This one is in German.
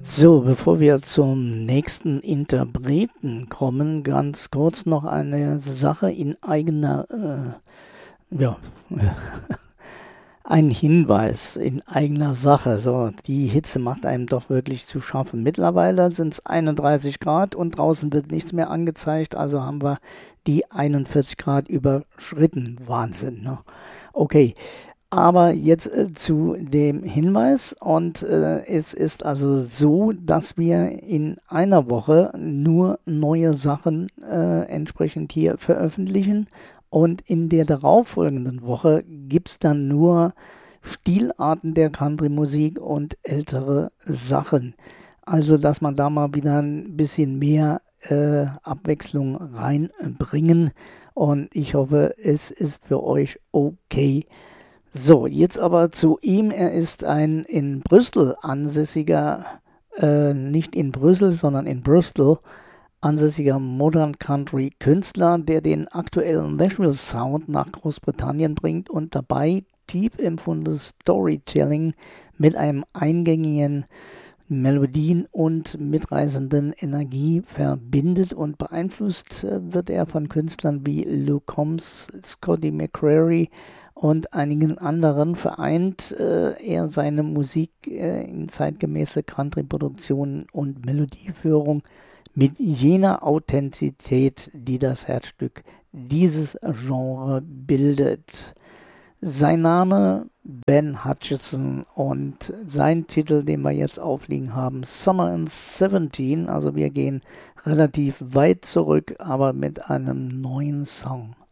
So, bevor wir zum nächsten Interpreten kommen, ganz kurz noch eine Sache in eigener, ja, ein Hinweis in eigener Sache. So, die Hitze macht einem doch wirklich zu schaffen. Mittlerweile sind es 31 Grad und draußen wird nichts mehr angezeigt, also haben wir die 41 Grad überschritten. Wahnsinn, ne? Okay. Aber jetzt zu dem Hinweis und es ist also so, dass wir in einer Woche nur neue Sachen entsprechend hier veröffentlichen und in der darauffolgenden Woche gibt es dann nur Stilarten der Country-Musik und ältere Sachen. Also, dass man da mal wieder ein bisschen mehr Abwechslung reinbringen und ich hoffe, es ist für euch okay. So, jetzt aber zu ihm. Er ist ein in Brüssel ansässiger, nicht in Brüssel, sondern in Bristol ansässiger Modern Country Künstler, der den aktuellen Nashville Sound nach Großbritannien bringt und dabei tief empfundenes Storytelling mit einem eingängigen Melodien und mitreißenden Energie verbindet und beeinflusst wird er von Künstlern wie Luke Combs, Scotty McCreery und einigen anderen. Vereint er seine Musik in zeitgemäße Country-Produktionen und Melodieführung mit jener Authentizität, die das Herzstück dieses Genre bildet. Sein Name Ben Hutchison und sein Titel, den wir jetzt aufliegen haben, Summer in 17, also wir gehen relativ weit zurück, aber mit einem neuen Song.